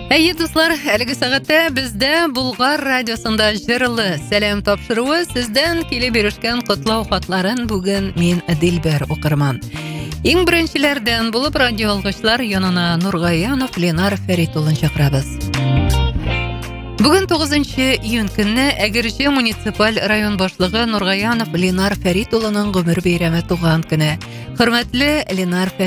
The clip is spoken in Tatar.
Әйе, дуслар, әлеге сәгатьтә бездә Булгар радиосында җырлы сәлам тапшыруы сездән килеп бирешкән котлау хатларын бүген мин Дилбәр укырман. Иң беренчеләрдән булып радио алгычлар янына Нургаянов Ленар Фәрит улын чакырабыз. Бүген 9 июнь көнне Әгерҗе муниципаль район башлыгы Нургаянов Ленар Фәрит улының гомер бәйрәме туган көне. Хөрмәтле Ленар